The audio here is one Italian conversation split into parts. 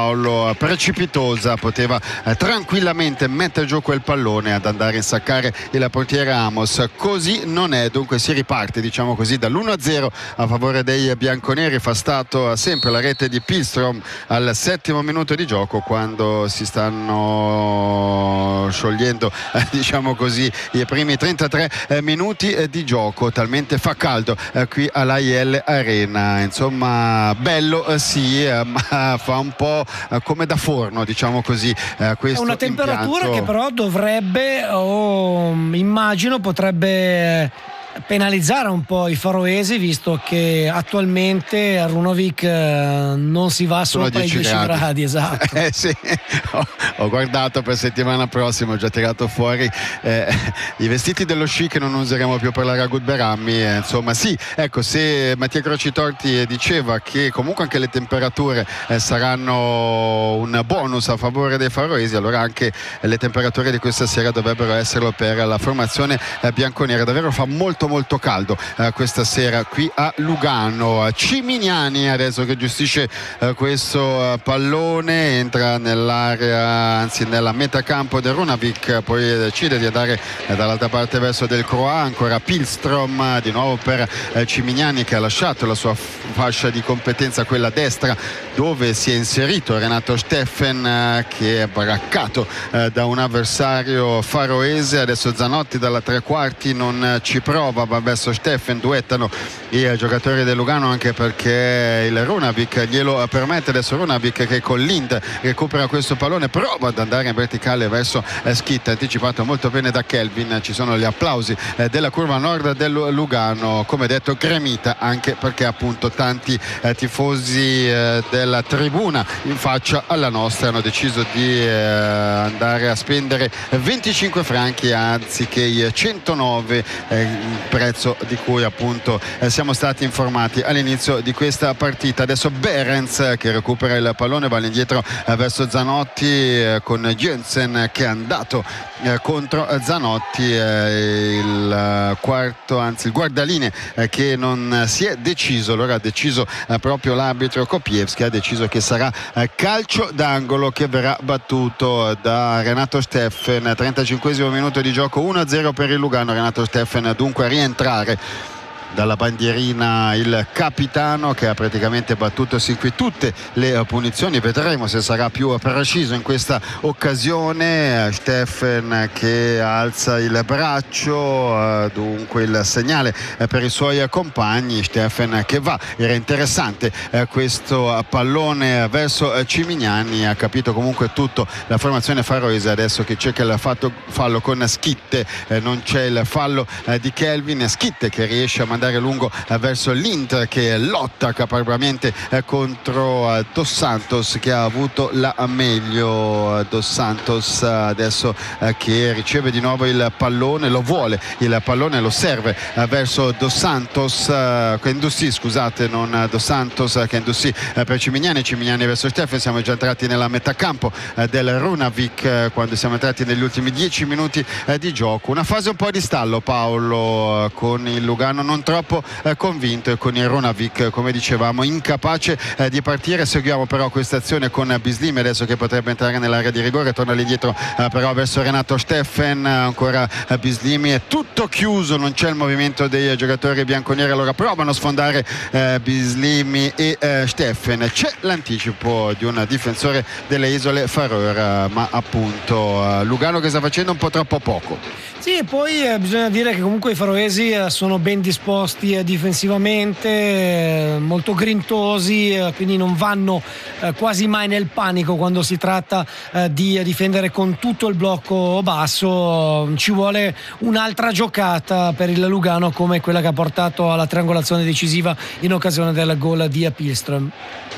Paolo, precipitosa, poteva tranquillamente mettere giù quel pallone ad andare a insaccare il portiere Amos. Così non è, dunque si riparte, diciamo così, dall'1-0 a favore dei bianconeri. Fa stato sempre la rete di Pilstrom al 7° minuto di gioco, quando si stanno sciogliendo diciamo così i primi 33 minuti di gioco. Talmente fa caldo qui all'AIL Arena, insomma bello sì, ma fa un po' come da forno, diciamo così, questo è una temperatura impianto che però dovrebbe, o immagino potrebbe penalizzare un po' i faroesi, visto che attualmente a Runavík non si va sopra i 10 gradi. Esatto. Sì. Ho guardato per settimana prossima, ho già tirato fuori i vestiti dello sci che non useremo più per la Ragut Berammi, insomma sì, ecco, se Mattia Crocitorti diceva che comunque anche le temperature saranno un bonus a favore dei faroesi, allora anche le temperature di questa sera dovrebbero esserlo per la formazione bianconera. Davvero fa molto caldo questa sera qui a Lugano. Cimignani adesso che gestisce questo pallone, entra nell'area, anzi nella metacampo del Runavík, poi decide di andare dall'altra parte verso Del Croix. Ancora Pilstrom di nuovo per Cimignani, che ha lasciato la sua fascia di competenza, quella destra, dove si è inserito Renato Steffen, che è baraccato da un avversario faroese. Adesso Zanotti dalla tre quarti non ci prova, va verso Steffen, duettano i giocatori del Lugano, anche perché il Runavík glielo permette. Adesso Runavík che con l'Int recupera questo pallone, prova ad andare in verticale verso Schit, anticipato molto bene da Kelvin. Ci sono gli applausi della curva nord del Lugano, come detto gremita anche perché appunto tanti tifosi della tribuna in faccia alla nostra hanno deciso di andare a spendere 25 franchi anziché i 109, prezzo di cui appunto siamo stati informati all'inizio di questa partita. Adesso Behrens che recupera il pallone, va all'indietro verso Zanotti con Jensen che è andato contro Zanotti, il quarto, anzi il guardaline che non si è deciso. Allora ha deciso proprio l'arbitro Kopievski, ha deciso che sarà calcio d'angolo che verrà battuto da Renato Steffen. 35° minuto di gioco, 1-0 per il Lugano. Renato Steffen dunque a rientrare dalla bandierina il capitano, che ha praticamente battuto sin qui tutte le punizioni. Vedremo se sarà più preciso in questa occasione. Steffen che alza il braccio, dunque il segnale per i suoi compagni. Steffen che va, era interessante questo pallone verso Cimignani, ha capito comunque tutto la formazione faroese. Adesso che cerca il fallo con Schitte, non c'è il fallo di Kelvin. Schitte che riesce a mandare lungo verso l'Inter, che lotta caparbiamente contro Dos Santos, che ha avuto la meglio. Dos Santos adesso che riceve di nuovo il pallone, lo vuole il pallone, lo serve verso Dos Santos, Kendouzi, scusate, non Dos Santos, Kendouzi per Cimignani verso Steffen. Siamo già entrati nella metà campo del Runavík, quando siamo entrati negli ultimi 10 minuti di gioco. Una fase un po' di stallo, Paolo, con il Lugano non troppo convinto e con il Runavík, come dicevamo, incapace di partire. Seguiamo però questa azione con Bislimi adesso che potrebbe entrare nell'area di rigore, torna lì dietro però verso Renato Steffen. Ancora Bislimi, è tutto chiuso, non c'è il movimento dei giocatori bianconeri. Allora provano a sfondare Bislimi e Steffen. C'è l'anticipo di un difensore delle isole Faroe, ma appunto Lugano che sta facendo un po' troppo poco. Sì, e poi bisogna dire che comunque i faroesi sono ben disposti difensivamente, molto grintosi, quindi non vanno quasi mai nel panico quando si tratta di difendere con tutto il blocco basso. Ci vuole un'altra giocata per il Lugano come quella che ha portato alla triangolazione decisiva in occasione del gol di Pilström.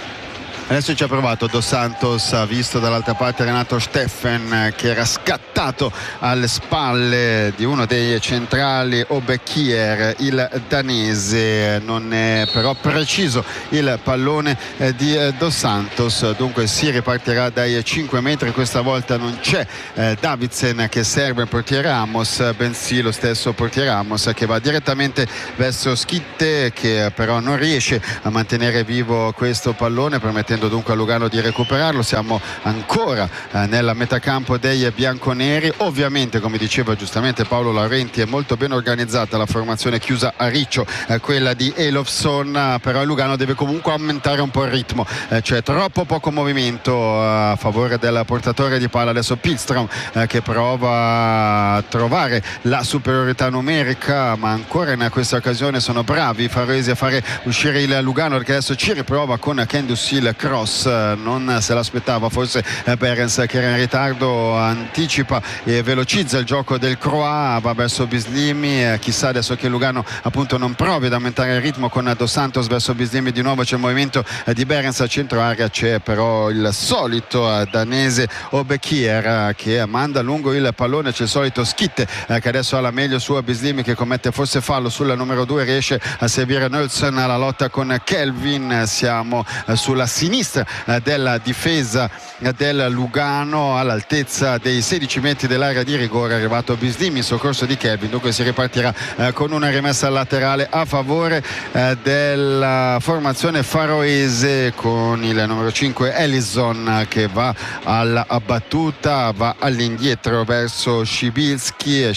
Adesso ci ha provato Dos Santos, ha visto dall'altra parte Renato Steffen che era scattato alle spalle di uno dei centrali, Obekier, il danese. Non è però preciso il pallone di Dos Santos, dunque si ripartirà dai 5 metri. Questa volta non c'è Davidsen che serve il portiere Amos, bensì lo stesso portiere Amos che va direttamente verso Schitte, che però non riesce a mantenere vivo questo pallone, permettendo permettendo dunque a Lugano di recuperarlo. Siamo ancora nella metacampo dei bianconeri. Ovviamente, come diceva giustamente Paolo Laurenti, è molto ben organizzata la formazione chiusa a riccio, quella di Elofsson, però Lugano deve comunque aumentare un po' il ritmo, c'è troppo poco movimento a favore del portatore di palla. Adesso Pilstrom che prova a trovare la superiorità numerica, ma ancora in questa occasione sono bravi i faroesi a fare uscire il Lugano, perché adesso ci riprova con Ken Ducy il cross, non se l'aspettava forse Behrens, che era in ritardo, anticipa e velocizza il gioco del Croat, va verso Bislimi, chissà adesso che Lugano appunto non provi ad aumentare il ritmo con Dos Santos verso Bislimi. Di nuovo c'è il movimento di Behrens a centro area, c'è però il solito danese Obekier che manda lungo il pallone, c'è il solito Schitte che adesso ha la meglio su Bislimi, che commette forse fallo sulla numero 2, riesce a servire Nilsson alla lotta con Kelvin. Siamo sulla sinistra della difesa del Lugano, all'altezza dei 16 metri dell'area di rigore, è arrivato Bislimi in soccorso di Kelvin, dunque si ripartirà con una rimessa laterale a favore della formazione faroese, con il numero 5 Ellison che va alla battuta, va all'indietro verso Szybilski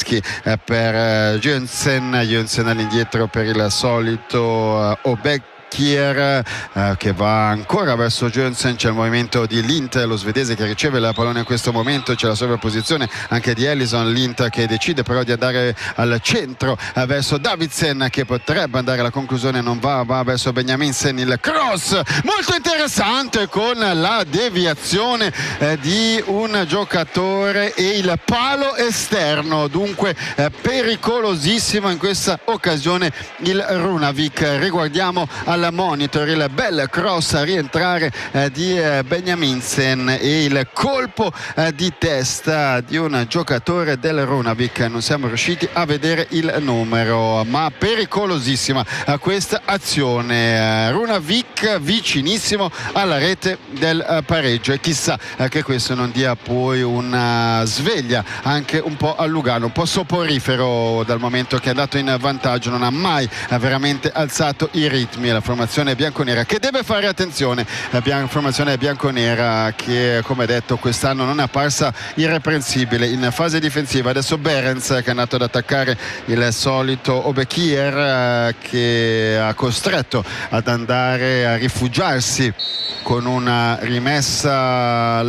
per Jönsson all'indietro per il solito Obek che va ancora verso Jönsson. C'è il movimento di Lindt, lo svedese, che riceve la pallone in questo momento, c'è la sovrapposizione anche di Ellison. Lindt che decide però di andare al centro verso Davidsen, che potrebbe andare alla conclusione, non va verso Benjaminsen, il cross molto interessante con la deviazione di un giocatore e il palo esterno, dunque pericolosissimo in questa occasione il Runavik. Riguardiamo al monitor il bel cross a rientrare di Benjaminsen e il colpo di testa di un giocatore del Runavik. Non siamo riusciti a vedere il numero, ma pericolosissima questa azione. Runavik vicinissimo alla rete del pareggio, e chissà che questo non dia poi una sveglia anche un po' a Lugano, un po' soporifero dal momento che è andato in vantaggio, non ha mai veramente alzato i ritmi. La formazione bianconera che deve fare attenzione, la formazione bianconera che, come detto, quest'anno non è apparsa irreprensibile in fase difensiva. Adesso Behrens che è andato ad attaccare il solito Obekier, che ha costretto ad andare a rifugiarsi con una rimessa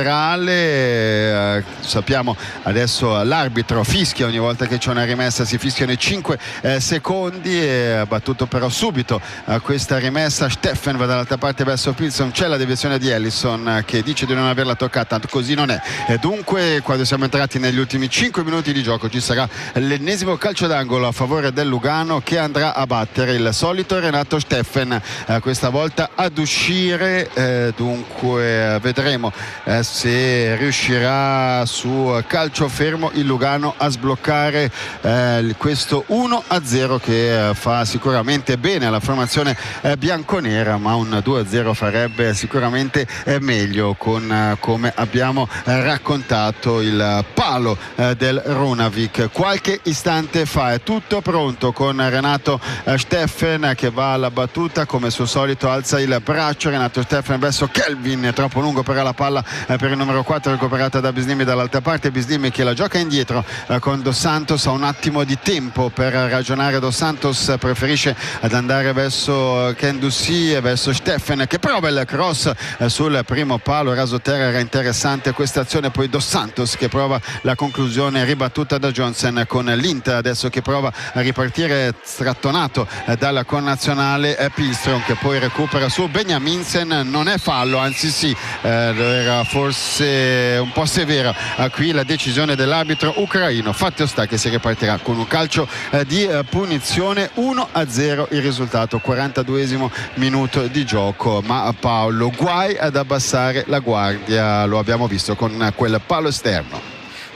laterale. Sappiamo adesso l'arbitro fischia ogni volta che c'è una rimessa, si fischiano i 5 secondi, e battuto però subito questa rimessa Steffen va dall'altra parte verso Pilson, c'è la deviazione di Ellison che dice di non averla toccata, così non è, e dunque quando siamo entrati negli ultimi 5 minuti di gioco ci sarà l'ennesimo calcio d'angolo a favore del Lugano, che andrà a battere il solito Renato Steffen, questa volta ad uscire. Dunque vedremo se riuscirà su calcio fermo il Lugano a sbloccare questo 1-0 che fa sicuramente bene alla formazione bianconera, ma un 2-0 farebbe sicuramente meglio, con come abbiamo raccontato il palo del Runavik qualche istante fa. È tutto pronto con Renato Steffen che va alla battuta, come suo solito alza il braccio. Renato Steffen verso Kelvin, troppo lungo per la palla per il numero 4, recuperata da Bislimi dall'altra parte. Bislimi che la gioca indietro con Dos Santos, ha un attimo di tempo per ragionare. Dos Santos preferisce ad andare verso Ken Ducy e verso Steffen che prova il cross sul primo palo, raso terra. Era interessante questa azione, poi Dos Santos che prova la conclusione ribattuta da Johnson, con Lindt adesso che prova a ripartire strattonato dalla connazionale Pilstrom, che poi recupera su Benjaminsen. Non è fallo, anzi sì, era forse un po' severa qui la decisione dell'arbitro ucraino. Fatto sta che si ripartirà con un calcio di punizione. 1-0 il risultato, 42esimo minuto di gioco, ma Paolo, guai ad abbassare la guardia, lo abbiamo visto con quel palo esterno.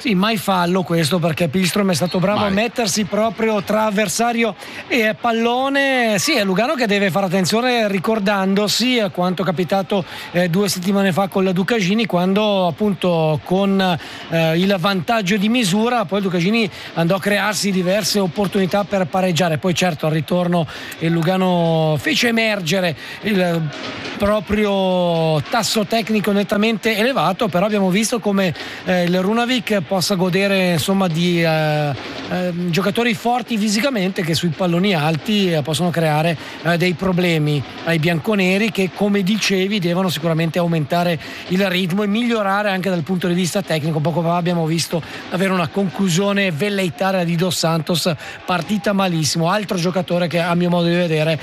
Sì, mai fallo questo, perché Pilstrom è stato bravo a mettersi proprio tra avversario e pallone. Sì, è Lugano che deve fare attenzione, ricordandosi a quanto capitato 2 settimane fa con la Ducagini, quando appunto con il vantaggio di misura poi Ducagini andò a crearsi diverse opportunità per pareggiare. Poi certo al ritorno il Lugano fece emergere il proprio tasso tecnico nettamente elevato, però abbiamo visto come il Runavík possa godere insomma di giocatori forti fisicamente, che sui palloni alti possono creare dei problemi ai bianconeri, che come dicevi devono sicuramente aumentare il ritmo e migliorare anche dal punto di vista tecnico. Poco fa abbiamo visto avere una conclusione velleitaria di Dos Santos, partita malissimo, altro giocatore che a mio modo di vedere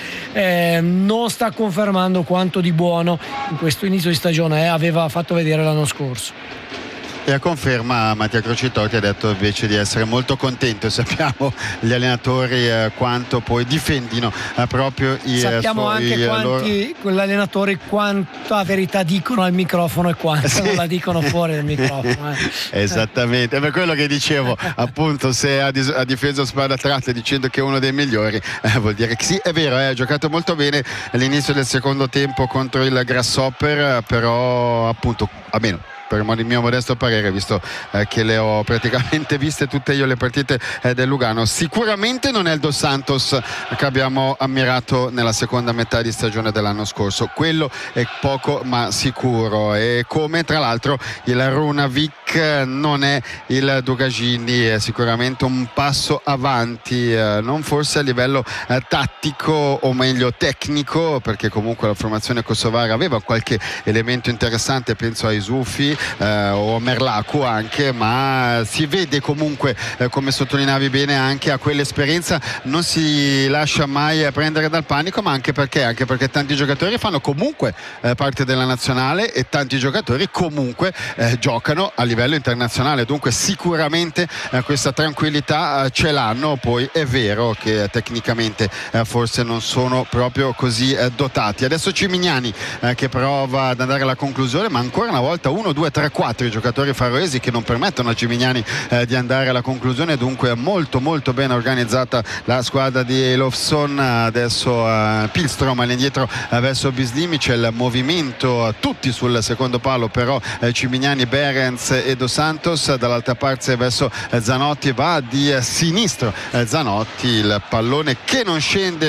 non sta confermando quanto di buono in questo inizio di stagione aveva fatto vedere l'anno scorso. E a conferma Mattia Crocitorti ha detto invece di essere molto contento. Sappiamo gli allenatori quanto poi difendino proprio i sappiamo anche quanti quegli allenatori quanta verità dicono al microfono e quanta non la dicono fuori dal microfono. Esattamente, è per quello che dicevo appunto, se ha difeso spada tratte dicendo che è uno dei migliori, vuol dire che sì, è vero, ha giocato molto bene all'inizio del secondo tempo contro il Grasshopper, però appunto almeno per il mio modesto parere, visto che le ho praticamente viste tutte io le partite del Lugano, sicuramente non è il Dos Santos che abbiamo ammirato nella seconda metà di stagione dell'anno scorso, quello è poco ma sicuro. E come tra l'altro il Runavík non è il Ducagini, è sicuramente un passo avanti, non forse a livello tattico o meglio tecnico, perché comunque la formazione kosovara aveva qualche elemento interessante, penso a Isufi o Merlaku anche, ma si vede comunque, come sottolineavi bene, anche a quell'esperienza non si lascia mai prendere dal panico, ma anche perché tanti giocatori fanno comunque parte della nazionale e tanti giocatori comunque giocano a livello internazionale, dunque sicuramente questa tranquillità ce l'hanno. Poi è vero che tecnicamente forse non sono proprio così dotati. Adesso Cimignani che prova ad andare alla conclusione, ma ancora una volta 1, 2, 3, 4 i giocatori faroesi che non permettono a Cimignani di andare alla conclusione, dunque molto molto ben organizzata la squadra di Elofsson. Adesso Pilstrom all'indietro verso Bislimi, c'è il movimento tutti sul secondo palo, però Cimignani, Behrens e Dos Santos, dall'altra parte verso Zanotti, va di sinistro Zanotti, il pallone che non scende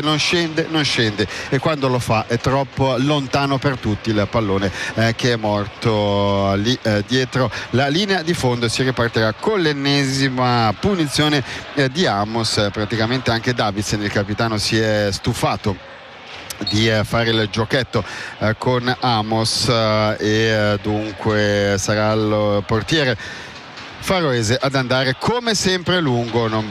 e quando lo fa è troppo lontano per tutti, il pallone che è morto lì dietro la linea di fondo. Si ripartirà con l'ennesima punizione di Amos. Praticamente anche Davidsen, il capitano, si è stufato di fare il giochetto con Amos e dunque sarà il portiere faroese ad andare come sempre lungo, non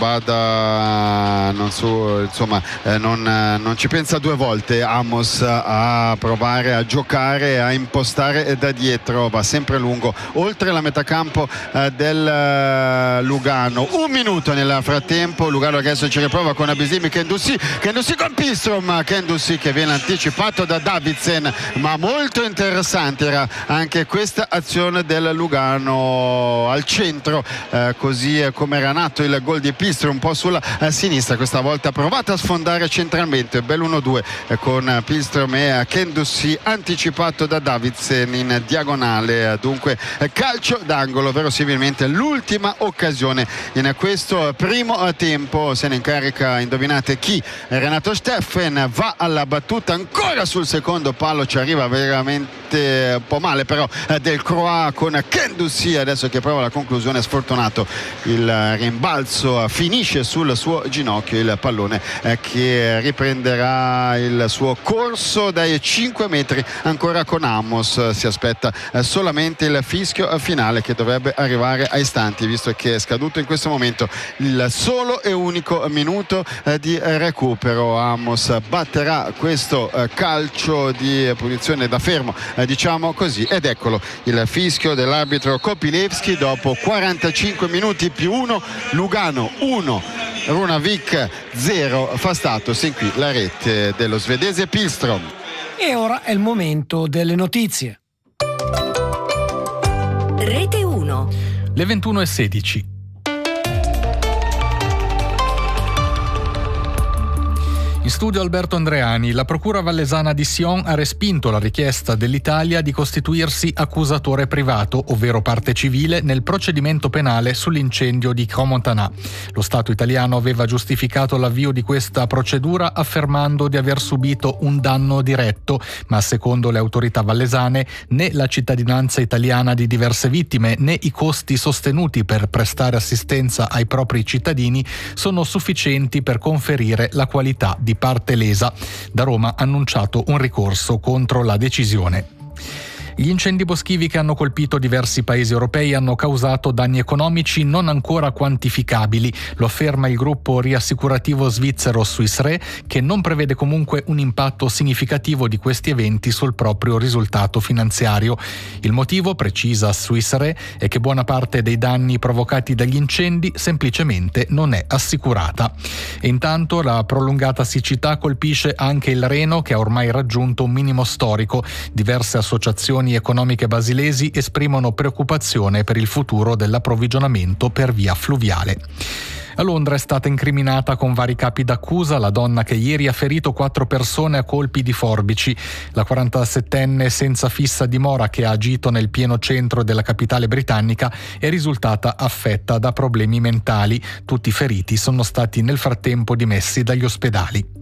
ci pensa due volte Amos a provare a giocare, a impostare da dietro, va sempre lungo oltre la metà campo del Lugano. Un minuto nel frattempo, Lugano adesso ci riprova con Bislimi, Kendussi con Pilstrom, Kendussi che viene anticipato da Davidsen, ma molto interessante era anche questa azione del Lugano al centro, così come era nato il gol di Pilstrom, un po' sulla sinistra, questa volta provata a sfondare centralmente, bel 1-2 con Pilstrom e Kendussi anticipato da Davidsen in diagonale. Dunque calcio d'angolo, verosimilmente l'ultima occasione in questo primo tempo. Se ne incarica, indovinate chi? Renato Steffen, va alla battuta ancora sul secondo palo, ci arriva veramente un po' male però del Croix con Kendussi adesso che prova la conclusione. Sfortunato il rimbalzo, finisce sul suo ginocchio, il pallone che riprenderà il suo corso dai 5 metri ancora con Amos. Si aspetta solamente il fischio finale che dovrebbe arrivare a istanti, visto che è scaduto in questo momento il solo e unico minuto di recupero. Amos batterà questo calcio di punizione da fermo, diciamo così, ed eccolo il fischio dell'arbitro Kopilevski dopo 45 minuti più 1, Lugano 1, Runavík 0. Fa stato sin qui la rete dello svedese Pilstrom. E ora è il momento delle notizie. Rete 1. Le 21:16. In studio Alberto Andreani. La Procura Vallesana di Sion ha respinto la richiesta dell'Italia di costituirsi accusatore privato, ovvero parte civile, nel procedimento penale sull'incendio di Crans-Montana. Lo Stato italiano aveva giustificato l'avvio di questa procedura affermando di aver subito un danno diretto, ma secondo le autorità vallesane né la cittadinanza italiana di diverse vittime né i costi sostenuti per prestare assistenza ai propri cittadini sono sufficienti per conferire la qualità di parte lesa. Da Roma ha annunciato un ricorso contro la decisione. Gli incendi boschivi che hanno colpito diversi paesi europei hanno causato danni economici non ancora quantificabili, lo afferma il gruppo riassicurativo svizzero Swiss Re, che non prevede comunque un impatto significativo di questi eventi sul proprio risultato finanziario. Il motivo, precisa Swiss Re, è che buona parte dei danni provocati dagli incendi semplicemente non è assicurata. E intanto la prolungata siccità colpisce anche il Reno, che ha ormai raggiunto un minimo storico. Diverse associazioni economiche basilesi esprimono preoccupazione per il futuro dell'approvvigionamento per via fluviale. A Londra è stata incriminata con vari capi d'accusa la donna che ieri ha ferito 4 persone a colpi di forbici. La 47enne senza fissa dimora, che ha agito nel pieno centro della capitale britannica, è risultata affetta da problemi mentali. Tutti i feriti sono stati nel frattempo dimessi dagli ospedali.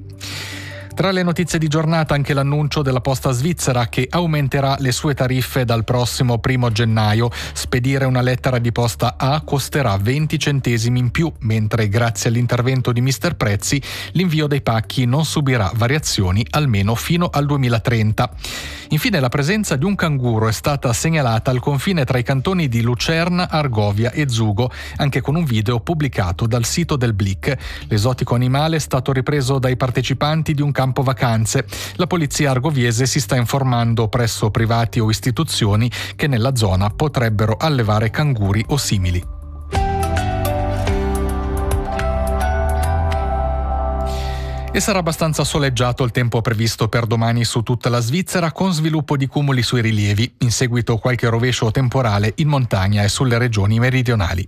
Tra le notizie di giornata anche l'annuncio della Posta Svizzera, che aumenterà le sue tariffe dal prossimo 1 gennaio. Spedire una lettera di posta A costerà 20 centesimi in più, mentre grazie all'intervento di Mister Prezzi l'invio dei pacchi non subirà variazioni almeno fino al 2030. Infine la presenza di un canguro è stata segnalata al confine tra i cantoni di Lucerna, Argovia e Zugo, anche con un video pubblicato dal sito del Blick. L'esotico animale è stato ripreso dai partecipanti di un campo vacanze. La polizia argoviese si sta informando presso privati o istituzioni che nella zona potrebbero allevare canguri o simili. E sarà abbastanza soleggiato il tempo previsto per domani su tutta la Svizzera, con sviluppo di cumuli sui rilievi, in seguito qualche rovescio temporale in montagna e sulle regioni meridionali.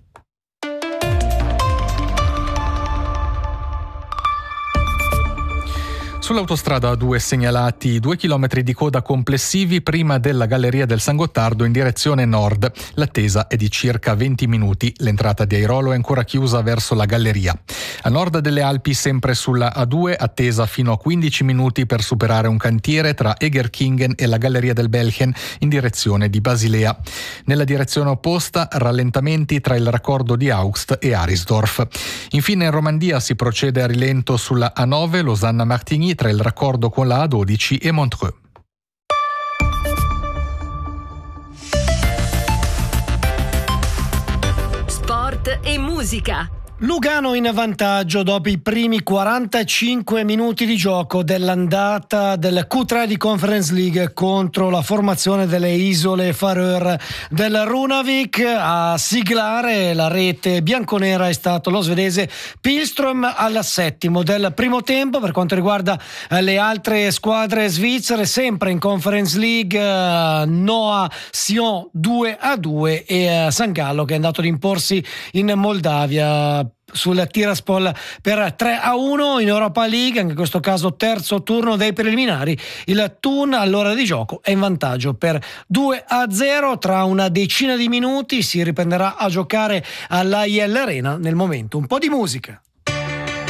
Sull'autostrada A2 segnalati 2 chilometri di coda complessivi prima della galleria del San Gottardo in direzione nord. L'attesa è di circa 20 minuti. L'entrata di Airolo è ancora chiusa verso la galleria. A nord delle Alpi, sempre sulla A2, attesa fino a 15 minuti per superare un cantiere tra Egerkingen e la galleria del Belchen in direzione di Basilea. Nella direzione opposta, rallentamenti tra il raccordo di Augst e Arisdorf. Infine in Romandia si procede a rilento sulla A9 Losanna-Martigny tra il raccordo con la A12 e Montreux. Sport e musica. Lugano in vantaggio dopo i primi 45 minuti di gioco dell'andata del Q3 di Conference League contro la formazione delle Isole Faroe del Runavik. A siglare la rete bianconera è stato lo svedese Pilström al 7° del primo tempo. Per quanto riguarda le altre squadre svizzere, sempre in Conference League, Noah Sion 2-2 e San Gallo, che è andato ad imporsi in Moldavia sul Tiraspol per 3-1. In Europa League, anche in questo caso terzo turno dei preliminari, il Thun all'ora di gioco è in vantaggio per 2-0. Tra una decina di minuti si riprenderà a giocare all'AIL Arena. Nel momento un po' di musica.